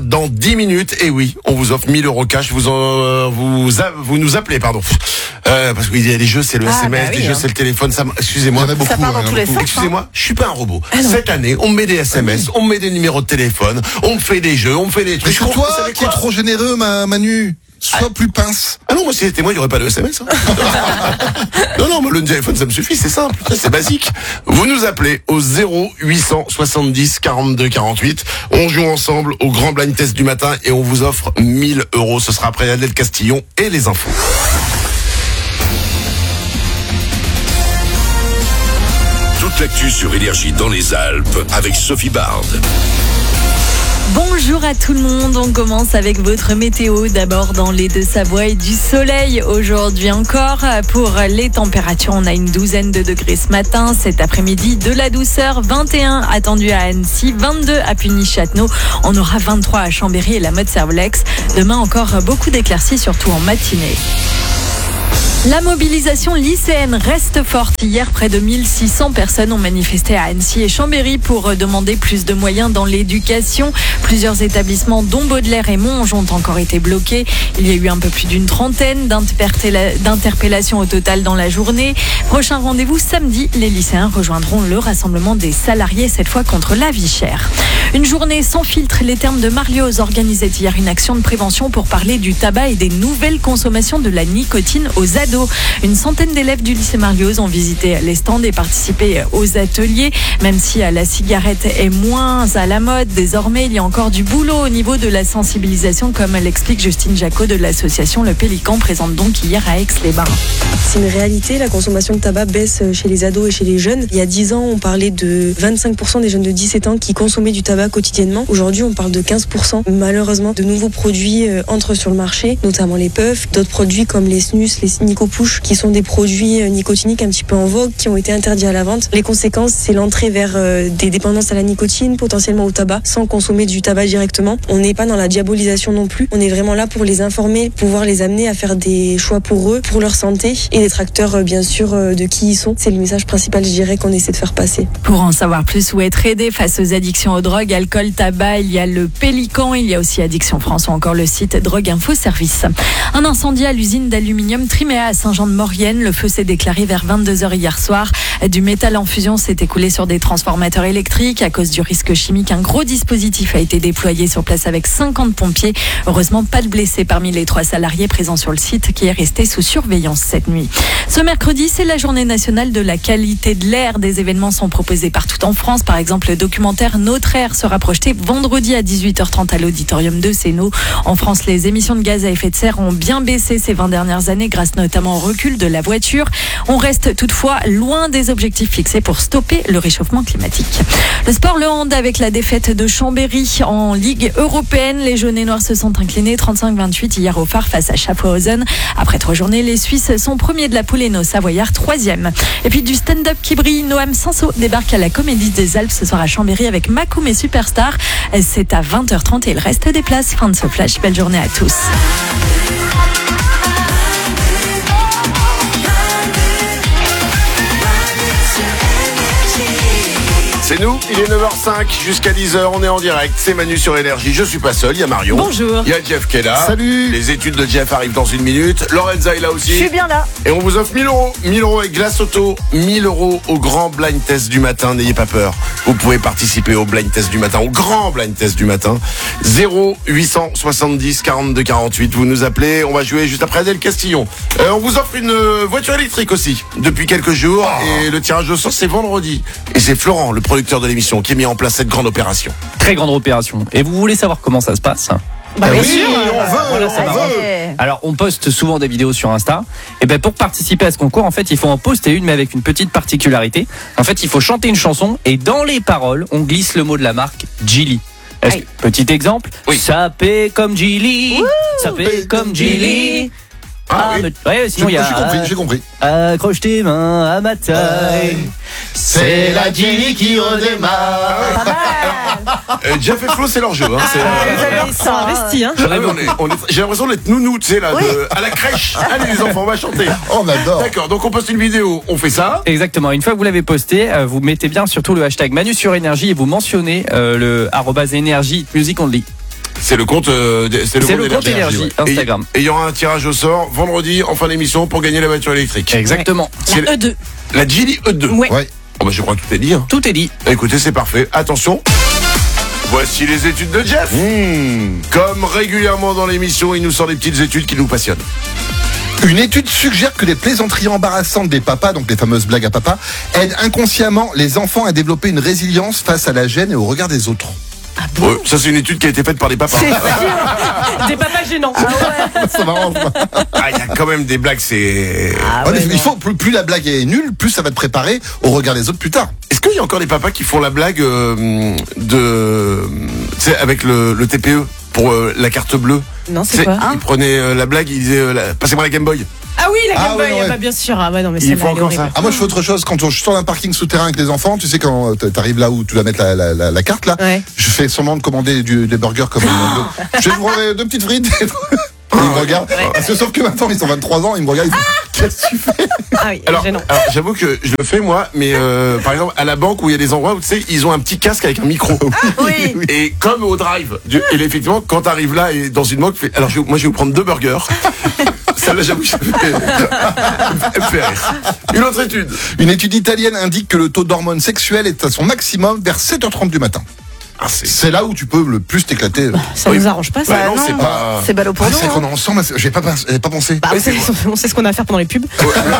dans 10 minutes. Et oui, on vous offre 1000 € cash. Vous nous appelez, pardon. Parce qu'il y a des jeux, c'est le SMS, des jeux, c'est le téléphone. Excusez-moi. Il y en a beaucoup, ça part dans tous les sens. Excusez-moi, je suis pas un robot. Cette année, on me met des SMS, on me met des numéros de téléphone, on me fait des jeux, on me fait des trucs. Mais c'est toi qui es trop généreux, Manu. Sois plus pince. Ah non, moi si c'était moi, il n'y aurait pas de SMS. Hein. non, moi, le téléphone, ça me suffit, c'est simple, c'est basique. Vous nous appelez au 0870 42 48. On joue ensemble au grand blind test du matin et on vous offre 1000 €. Ce sera après Adèle Castillon et les infos. Toute l'actu sur Énergie dans les Alpes avec Sophie Bard. Bonjour à tout le monde, on commence avec votre météo. D'abord dans les Deux-Savoie et du soleil aujourd'hui encore. Pour les températures, on a une douzaine de degrés ce matin. Cet après-midi, de la douceur, 21 attendu à Annecy, 22 à Puny-Châtenot. On aura 23 à Chambéry et la Motte-Servolex. Demain encore beaucoup d'éclaircies, surtout en matinée. La mobilisation lycéenne reste forte. Hier, près de 1600 personnes ont manifesté à Annecy et Chambéry pour demander plus de moyens dans l'éducation. Plusieurs établissements, dont Baudelaire et Monge, ont encore été bloqués. Il y a eu un peu plus d'une trentaine d'interpellations au total dans la journée. Prochain rendez-vous samedi, les lycéens rejoindront le rassemblement des salariés, cette fois contre la vie chère. Une journée sans filtre. Les Thermes de Marlioz organisaient hier une action de prévention pour parler du tabac et des nouvelles consommations de la nicotine aux ados. Une centaine d'élèves du lycée Marlioz ont visité les stands et participé aux ateliers. Même si la cigarette est moins à la mode, désormais il y a encore du boulot au niveau de la sensibilisation, comme l'explique Justine Jacot de l'association Le Pélican, présente donc hier à Aix-les-Bains. C'est une réalité, la consommation de tabac baisse chez les ados et chez les jeunes. Il y a 10 ans, on parlait de 25% des jeunes de 17 ans qui consommaient du tabac quotidiennement. Aujourd'hui, on parle de 15%. Malheureusement, de nouveaux produits entrent sur le marché, notamment les puffs, d'autres produits comme les snus, les nicopouches, qui sont des produits nicotiniques un petit peu en vogue, qui ont été interdits à la vente. Les conséquences, c'est l'entrée vers des dépendances à la nicotine, potentiellement au tabac, sans consommer du tabac directement. On n'est pas dans la diabolisation non plus. On est vraiment là pour les informer, pouvoir les amener à faire des choix pour eux, pour leur santé, et d'être acteurs, bien sûr, de qui ils sont. C'est le message principal, je dirais, qu'on essaie de faire passer. Pour en savoir plus ou être aidé face aux addictions aux drogues, alcool, tabac, il y a le Pélican, il y a aussi Addiction France ou encore le site Drogue Info Service. Un incendie à l'usine d'aluminium Triméa à Saint-Jean-de-Maurienne. Le feu s'est déclaré vers 22h hier soir. Du métal en fusion s'est écoulé sur des transformateurs électriques. À cause du risque chimique, un gros dispositif a été déployé sur place avec 50 pompiers. Heureusement, pas de blessés parmi les 3 salariés présents sur le site qui est resté sous surveillance cette nuit. Ce mercredi, c'est la journée nationale de la qualité de l'air. Des événements sont proposés partout en France. Par exemple, le documentaire Notre Air sera projeté vendredi à 18h30 à l'auditorium de Sénaux. En France, les émissions de gaz à effet de serre ont bien baissé ces 20 dernières années grâce notamment au recul de la voiture. On reste toutefois loin des objectifs fixés pour stopper le réchauffement climatique. Le sport, le hand, avec la défaite de Chambéry en Ligue européenne. Les jaunes et noirs se sont inclinés 35-28 hier au Phare face à Schaffhausen. Après 3 journées, les Suisses sont premiers de la poule et nos Savoyards 3e. Et puis du stand-up qui brille, Noam Sanso débarque à la Comédie des Alpes ce soir à Chambéry avec Macoum et Superstar. C'est à 20h30 et il reste des places. Fin de ce flash. Belle journée à tous. C'est nous, il est 9h05 jusqu'à 10h, on est en direct, c'est Manu sur Énergie, je suis pas seul, il y a Marion. Bonjour. Il y a Jeff qui est là. Salut. Les études de Jeff arrivent dans une minute, Lorenza est là aussi. Je suis bien là. Et on vous offre 1000 €, 1000 € avec Glace Auto, 1000 € au grand blind test du matin, n'ayez pas peur. Vous pouvez participer au blind test du matin, au grand blind test du matin. 0870 42 48, vous nous appelez, on va jouer juste après Adèle Castillon. On vous offre une voiture électrique aussi, depuis quelques jours, et le tirage au sort c'est vendredi. Et c'est Florent, le producteur de l'émission, qui a mis en place cette grande opération. Très grande opération. Et vous voulez savoir comment ça se passe ? Bien Oui, sûr. on veut. Alors, on poste souvent des vidéos sur Insta. Et ben, pour participer à ce concours, en fait, il faut en poster une, mais avec une petite particularité. En fait, il faut chanter une chanson et dans les paroles, on glisse le mot de la marque Geely. Petit exemple. Oui. Ça paie comme Geely. Ça paie comme Geely. Oui. Ouais, sinon il y a. J'ai compris. Accroche tes mains à ma taille. C'est la Geely qui redémarre. Jeff et Flo, c'est leur jeu. Hein. Ils sont investis, hein. J'ai l'impression d'être nounou, tu sais, là, à la crèche. Allez, les enfants, on va chanter. On adore. D'accord, donc on poste une vidéo, on fait ça. Exactement. Une fois que vous l'avez posté, vous mettez bien surtout le hashtag Manu sur Énergie et vous mentionnez le @Énergie Music Only. C'est le compte, C'est le compte énergie Instagram. Et il y aura un tirage au sort vendredi en fin d'émission pour gagner la voiture électrique. Exactement. C'est La E2. la Geely E2. Ouais. Ouais. Oh bah je crois que tout est dit. Hein. Tout est dit. Écoutez, c'est parfait. Attention. Voici les études de Jeff. Comme régulièrement dans l'émission, il nous sort des petites études qui nous passionnent. Une étude suggère que les plaisanteries embarrassantes des papas, donc les fameuses blagues à papa, aident inconsciemment les enfants à développer une résilience face à la gêne et au regard des autres. Ah bon? Ouais, ça c'est une étude qui a été faite par des papas. C'est sûr. Des papas gênants. C'est marrant. Ah, il y a quand même des blagues, c'est... Ouais, mais il faut plus la blague est nulle, plus ça va te préparer au regard des autres plus tard. Est-ce qu'il y a encore des papas qui font la blague tu sais, avec le TPE pour la carte bleue? Non, Tu sais, c'est quoi? ils prenaient la blague, ils disaient passez-moi la Game Boy. Ah oui, la Game Ah Boy, ouais, ouais. bah, bien sûr. Ah ouais, non, mais Il c'est faut encore ça. Ah moi je fais autre chose quand je suis dans un parking souterrain avec les enfants, tu sais quand t'arrives là où tu dois mettre la carte là, Ouais. je fais semblant de commander des burgers comme je vais vous prendre 2 petites frites. Et ils me regardent. Parce que sauf que maintenant ils ont 23 ans, ils me regardent, ils disent qu'est-ce que tu fais? Ah oui, Alors, gênant. j'avoue que je le fais moi, mais par exemple à la banque où il y a des endroits où tu sais ils ont un petit casque avec un micro. Oui. Et comme au drive, et effectivement quand t'arrives là et dans une banque, tu fais, alors moi je vais vous prendre 2 burgers. Celle-là j'avoue ça elle me fait rire. Une autre étude. Une étude italienne indique que le taux d'hormones sexuelles est à son maximum vers 7h30 du matin. Ah, c'est... C'est là où tu peux le plus t'éclater. Ça Oui. nous arrange pas, ça. Bah, non, c'est pas... C'est ballot pour Ah, nous. c'est qu'on est ensemble, j'avais pas pensé. Bah, on sait ce qu'on a à faire pendant les pubs.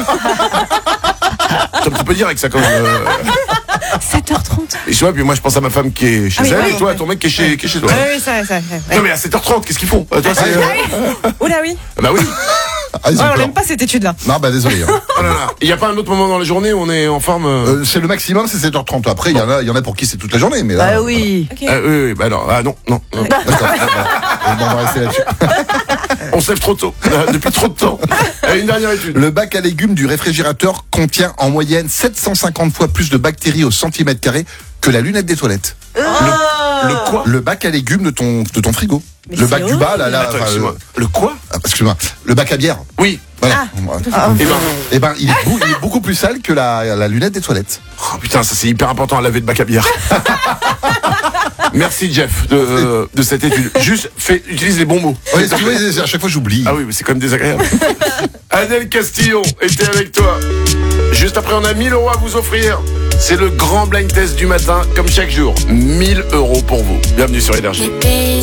Comme tu peux dire avec ça quand même. 7h30. Et tu vois, puis moi je pense à ma femme qui est chez Ah oui, elle oui, et toi oui. à ton mec qui est chez toi. Oui, ça. Ouais. Non mais à 7h30, qu'est-ce qu'ils font? Toi, c'est... Oh là oui. Bah oui. Ah, ils ont Oh, on peur. l'aime pas cette étude-là. Non, bah désolé. Hein. Oh là là. Il n'y a pas un autre moment dans la journée où on est en forme C'est le maximum, c'est 7h30. Après, il y en a pour qui c'est toute la journée, mais là. Bah oui. Ok. Oui, bah alors, ah non. D'accord. Bon, on va rester là-dessus. On se lève trop tôt, depuis trop de temps. Une dernière étude. Le bac à légumes du réfrigérateur contient en moyenne 750 fois plus de bactéries au centimètre carré que la lunette des toilettes. Le quoi? Le bac à légumes de ton frigo. Mais Le c'est bac du bas, là, Attends, excuse-moi. Le quoi? excuse-moi. Le bac à bière. Oui. Voilà. Eh ben, Il est beaucoup plus sale que la lunette des toilettes. oh putain, ça c'est hyper important à laver de bac à bière. Merci Jeff de cette étude. Juste, utilise les bons mots. Ouais, tu vois, à chaque fois j'oublie. Ah oui, mais c'est quand même désagréable. Adèle Castillon était avec toi. Juste après, on a 1 000 € à vous offrir. C'est le grand blind test du matin, comme chaque jour. 1 000 € pour vous. Bienvenue sur Énergie.